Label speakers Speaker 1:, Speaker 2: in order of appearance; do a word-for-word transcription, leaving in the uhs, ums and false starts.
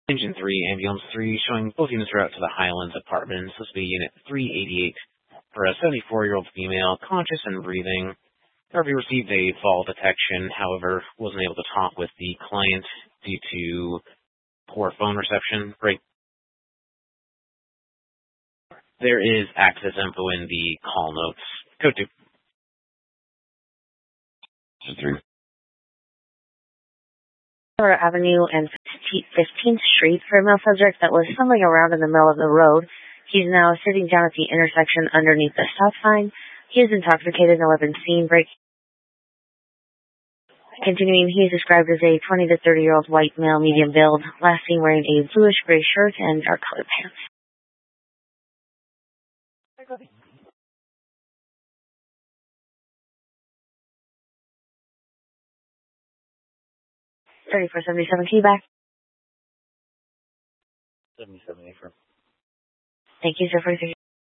Speaker 1: Engine three, Ambulance three, showing both units route to the Highlands apartment. Supposed to be Unit three eighty-eight for a seventy-four-year-old female, conscious and breathing. R V received a fall detection, however, wasn't able to talk with the client due to poor phone reception. Great. There is access info in the call notes. Code two. Three.
Speaker 2: Avenue and fifteenth Street for a male subject that was stumbling around in the middle of the road. He's now sitting down at the intersection underneath the stop sign. He is intoxicated and eleven seen break. Continuing, he is described as a twenty to thirty-year-old white male, medium build, last seen wearing a bluish-gray shirt and dark-colored pants. thirty-four seventy-seven, key back.
Speaker 1: seventy-seven, affirm.
Speaker 2: Thank you, sir, for your